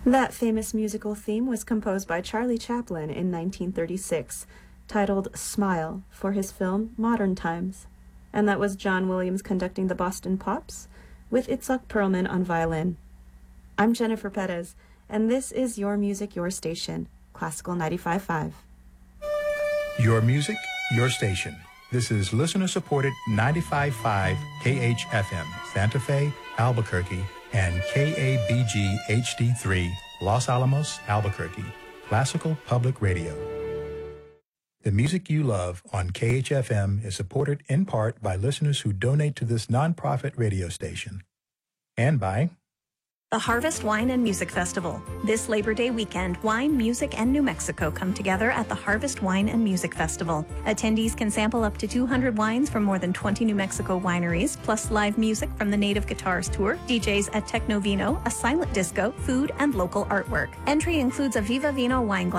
That famous musical theme was composed by Charlie Chaplin in 1936, titled Smile, for his film Modern Times. And that was John Williams conducting the Boston Pops, with Itzhak Perlman on violin. I'm Jennifer Perez, and this is Your Music, Your Station, Classical 95.5. Your music, your station. This is listener-supported 95.5 KHFM, Santa Fe, Albuquerque, and KABG HD3, Los Alamos, Albuquerque, Classical Public Radio. The music you love on KHFM is supported in part by listeners who donate to this nonprofit radio station, and by the Harvest Wine and Music Festival. This Labor Day weekend, wine, music, and New Mexico come together at the Harvest Wine and Music Festival. Attendees can sample up to 200 wines from more than 20 New Mexico wineries, plus live music from the Native Guitars Tour, DJs at Techno Vino, a silent disco, food, and local artwork. Entry includes a Viva Vino wine glass